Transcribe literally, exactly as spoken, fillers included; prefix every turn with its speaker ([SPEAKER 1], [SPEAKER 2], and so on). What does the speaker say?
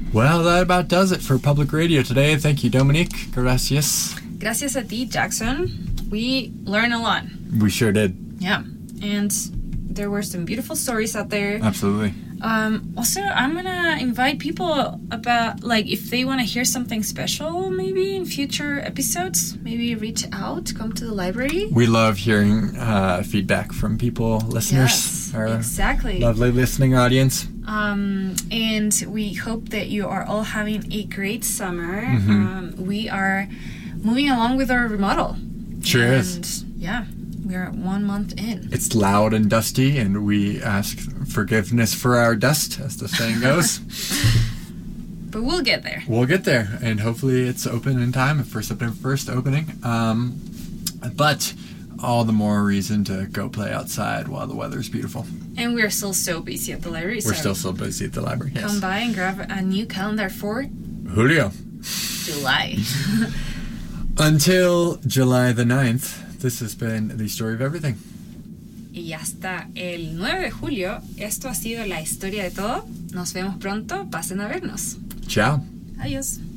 [SPEAKER 1] Well, that about does it for Public Radio today. Thank you, Dominique. Gracias.
[SPEAKER 2] Gracias a ti, Jackson. We learned a lot.
[SPEAKER 1] We sure did.
[SPEAKER 2] Yeah. And there were some beautiful stories out there.
[SPEAKER 1] Absolutely.
[SPEAKER 2] Um, also, I'm going to invite people about, like, if they want to hear something special, maybe in future episodes, maybe reach out, come to the library.
[SPEAKER 1] We love hearing uh, feedback from people, listeners.
[SPEAKER 2] Yes,
[SPEAKER 1] our
[SPEAKER 2] exactly.
[SPEAKER 1] Lovely listening audience.
[SPEAKER 2] Um, and we hope that you are all having a great summer.
[SPEAKER 1] Mm-hmm.
[SPEAKER 2] Um, we are moving along with our remodel.
[SPEAKER 1] Sure
[SPEAKER 2] and,
[SPEAKER 1] is.
[SPEAKER 2] Yeah. We're one month in.
[SPEAKER 1] It's loud and dusty, and we ask forgiveness for our dust, as the saying goes.
[SPEAKER 2] But we'll get there.
[SPEAKER 1] We'll get there, and hopefully it's open in time for September first opening. Um, but all the more reason to go play outside while the weather's beautiful.
[SPEAKER 2] And we're still so busy at the library.
[SPEAKER 1] We're
[SPEAKER 2] so
[SPEAKER 1] still so busy at the library, yes.
[SPEAKER 2] Come by and grab a new calendar for
[SPEAKER 1] Julio.
[SPEAKER 2] July.
[SPEAKER 1] Until July the ninth. This has been The Story of Everything.
[SPEAKER 2] Y hasta el nueve de julio, esto ha sido la historia de todo. Nos vemos pronto. Pasen a vernos.
[SPEAKER 1] Ciao.
[SPEAKER 2] Adiós.